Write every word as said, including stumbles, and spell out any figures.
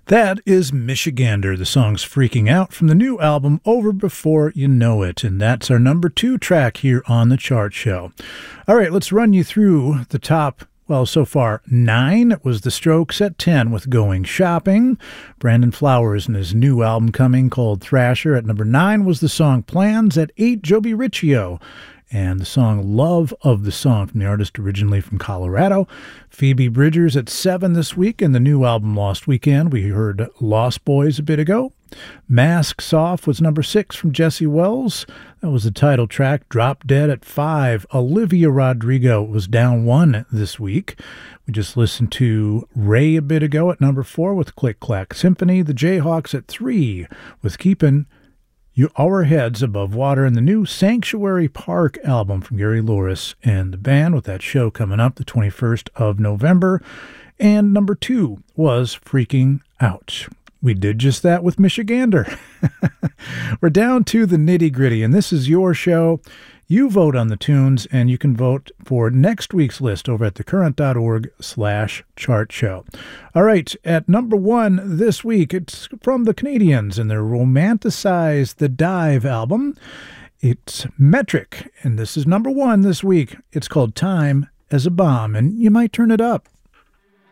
That is Michigander. The song's Freaking Out from the new album Over Before You Know It. And that's our number two track here on the Chart Show. All right, let's run you through the top. Well, so far, nine was The Strokes at ten with Going Shopping. Brandon Flowers and his new album coming called Thrasher. At number nine was the song Plans. At eight, Joby Riccio and the song Love of the Song from the artist originally from Colorado. Phoebe Bridgers at seven this week, and the new album Lost Weekend. We heard Lost Boys a bit ago. Masks Off was number six from Jesse Wells. That was the title track. Drop Dead at five. Olivia Rodrigo was down one this week. We just listened to Ray a bit ago at number four with Click Clack Symphony. The Jayhawks at three with Keepin' You Our Heads Above Water, and the new Sanctuary Park album from Gary Louris and the band, with that show coming up the twenty-first of November. And number two was Freaking Out. We did just that with Michigander. We're down to the nitty-gritty, and this is your show. You vote on the tunes, and you can vote for next week's list over at thecurrent.org slash chart show. All right, at number one this week, it's from the Canadians and their Romanticize the Dive album. It's Metric, and this is number one this week. It's called Time as a Bomb, and you might turn it up.